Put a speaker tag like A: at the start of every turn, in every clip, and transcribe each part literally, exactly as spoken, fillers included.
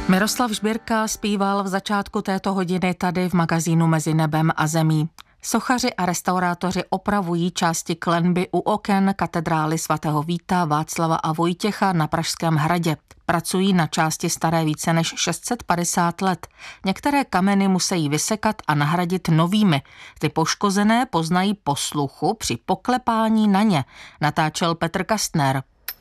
A: Miroslav Žbírka zpíval v začátku této hodiny tady v magazínu Mezi nebem a zemí. Sochaři a restaurátoři opravují části klenby u oken katedrály svatého Víta, Václava a Vojtěcha na Pražském hradě. Pracují na části staré více než šest set padesát let. Některé kameny musí vysekat a nahradit novými. Ty poškozené poznají po sluchu při poklepání na ně, natáčel Petr Kastner.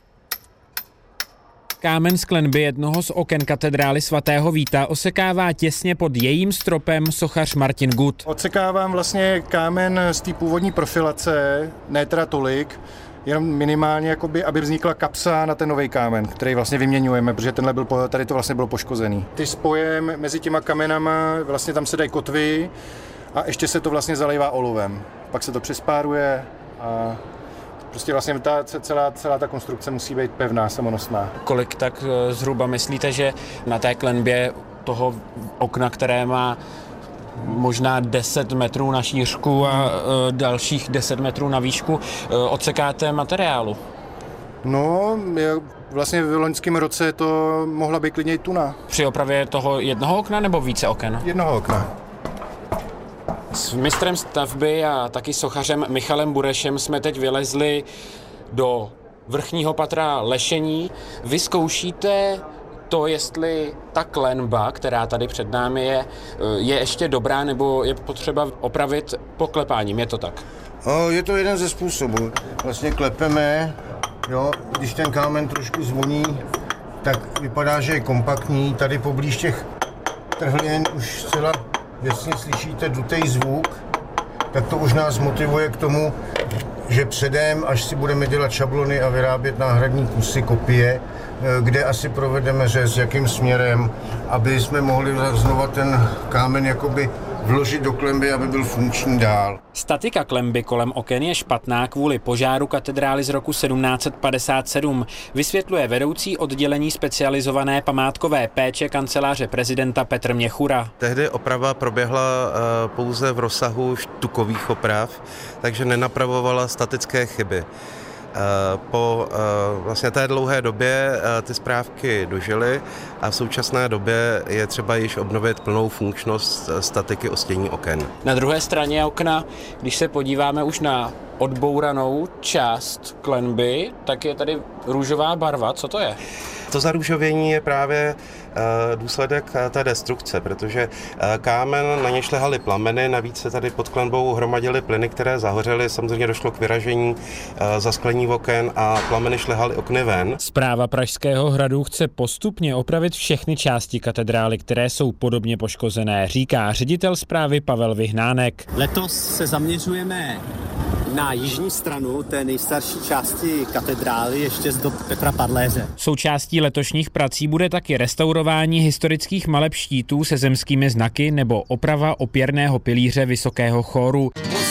B: Kámen z klenby jednoho z oken katedrály svatého Víta osekává těsně pod jejím stropem sochař Martin Gut.
C: Odsekávám vlastně kámen z té původní profilace, ne teda tolik, jenom minimálně, jakoby, aby vznikla kapsa na ten nový kámen, který vlastně vyměňujeme, protože tenhle byl, tady to vlastně bylo poškozený. Ty spojem mezi těma kamenama, vlastně tam se dají kotvy a ještě se to vlastně zalejvá olivem. Pak se to přespáruje a prostě vlastně ta, celá, celá ta konstrukce musí být pevná, samonosná.
B: Kolik tak zhruba myslíte, že na té klenbě toho okna, které má možná deset metrů na šířku a e, dalších deset metrů na výšku, e, odsekáte materiálu?
C: No, vlastně v loňském roce to mohla být klidně i tuna.
B: Při opravě toho jednoho okna nebo více oken?
C: Jednoho okna.
B: S mistrem stavby a taky sochařem Michalem Burešem jsme teď vylezli do vrchního patra lešení. Vy zkoušíte to, jestli ta klenba, která tady před námi je, je ještě dobrá, nebo je potřeba opravit poklepáním, je to tak?
D: O, je to jeden ze způsobů. Vlastně klepeme, jo, když ten kámen trošku zvoní, tak vypadá, že je kompaktní. Tady poblíž těch trhlin už zcela jasně slyšíte dutej zvuk, tak to už nás motivuje k tomu, že předem, až si budeme dělat šablony a vyrábět náhradní kusy, kopie, kde asi provedeme řez, jakým směrem, aby jsme mohli znova ten kámen jakoby vložit do klenby, aby byl funkční dál.
B: Statika klenby kolem oken je špatná kvůli požáru katedrály z roku sedmnáct set padesát sedm, vysvětluje vedoucí oddělení specializované památkové péče kanceláře prezidenta Petr Měchura.
E: Tehdy oprava proběhla pouze v rozsahu štukových oprav, takže nenapravovala statické chyby. Po vlastně té dlouhé době ty správky dožily a v současné době je třeba již obnovit plnou funkčnost statiky ostění oken.
B: Na druhé straně okna, když se podíváme už na odbouranou část klenby, tak je tady růžová barva. Co to je?
E: To zarůžovění je právě důsledek té destrukce, protože kámen, na něj šlehaly plameny, navíc se tady pod klenbou hromadily plyny, které zahořely, samozřejmě došlo k vyražení zasklení oken a plameny šlehaly okny ven.
B: Správa Pražského hradu chce postupně opravit všechny části katedrály, které jsou podobně poškozené, říká ředitel správy Pavel Vyhnánek.
F: Letos se zaměřujeme na jižní stranu té nejstarší části katedrály ještě z dob Petra Padléře.
B: Součástí letošních prací bude taky restaurování historických maleb štítů se zemskými znaky nebo oprava opěrného pilíře vysokého chóru.